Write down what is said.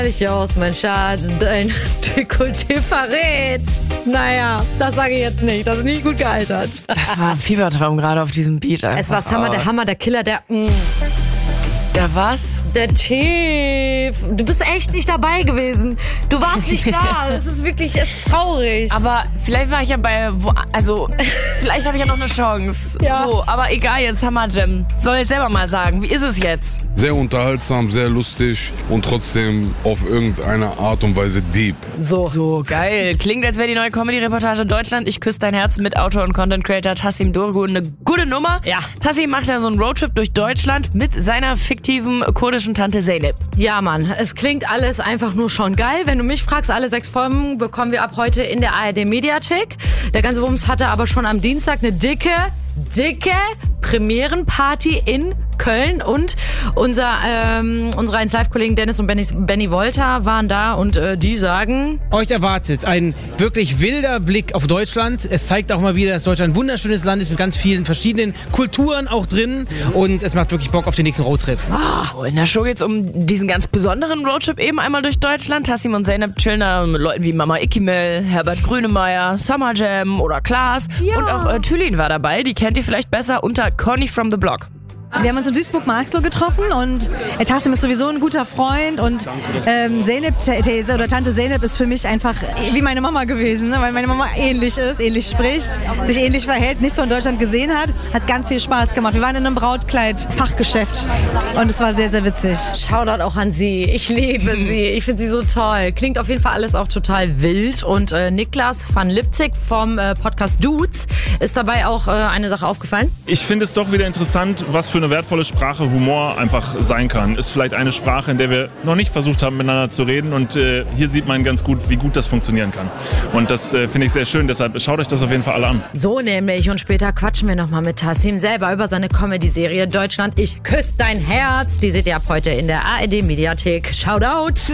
Ich aus, mein Schatz, dein Dekolleté verrät. Naja, das sage ich jetzt nicht. Das ist nicht gut gealtert. Das war ein Fiebertraum gerade auf diesem Beat einfach. Es war der Hammer, der Killer, der... Der was? Der Tief. Du bist echt nicht dabei gewesen. Du warst nicht da. Es ist traurig. Aber vielleicht war ich ja vielleicht habe ich ja noch eine Chance. Ja. So, aber egal, jetzt Hammer Jam. Soll jetzt selber mal sagen, wie ist es jetzt? Sehr unterhaltsam, sehr lustig und trotzdem auf irgendeine Art und Weise deep. So geil. Klingt, als wäre die neue Comedy-Reportage Deutschland. Ich küsse dein Herz mit Autor und Content-Creator Tassim Dorgu. Eine gute Nummer. Ja. Tassim macht ja so einen Roadtrip durch Deutschland mit seiner fiktiven kurdischen Tante Zeynep. Ja, Mann, es klingt alles einfach nur schon geil. Wenn du mich fragst, alle 6 Folgen bekommen wir ab heute in der ARD-Mediathek. Der ganze Wumms hatte aber schon am Dienstag eine dicke Premierenparty in Köln und unsere 1Live-Kollegen Dennis und Benny Wolter waren da und die sagen... Euch erwartet ein wirklich wilder Blick auf Deutschland. Es zeigt auch mal wieder, dass Deutschland ein wunderschönes Land ist mit ganz vielen verschiedenen Kulturen auch drin und es macht wirklich Bock auf den nächsten Roadtrip. So, in der Show geht's um diesen ganz besonderen Roadtrip eben einmal durch Deutschland. Tassim und Zeynep chillen da mit Leuten wie Mama Ikimel, Herbert Grönemeyer, Summer Jam oder Klaas. Ja. Und auch Thülin war dabei. Die kennt ihr vielleicht besser unter Conny from the Block. Wir haben uns in Duisburg-Marxloh getroffen und Tassim ist sowieso ein guter Freund und Zeynep oder Tante Zeynep ist für mich einfach wie meine Mama gewesen, ne? Weil meine Mama ähnlich ist, ähnlich spricht, sich ähnlich verhält, nicht so in Deutschland gesehen hat ganz viel Spaß gemacht. Wir waren in einem Brautkleid-Fachgeschäft und es war sehr, sehr witzig. Shoutout auch an sie. Ich liebe sie. Ich finde sie so toll. Klingt auf jeden Fall alles auch total wild. Und Niklas van Lipzig vom Podcast Dudes ist dabei auch eine Sache aufgefallen. Ich finde es doch wieder interessant, was für eine wertvolle Sprache Humor einfach sein kann. Ist vielleicht eine Sprache, in der wir noch nicht versucht haben, miteinander zu reden. Und hier sieht man ganz gut, wie gut das funktionieren kann. Und das finde ich sehr schön. Deshalb schaut euch das auf jeden Fall alle an. So nämlich. Und später quatschen wir nochmal mit Tassim selber über seine Comedy-Serie Deutschland, ich küsse dein Herz. Die seht ihr ab heute in der ARD-Mediathek. Shoutout!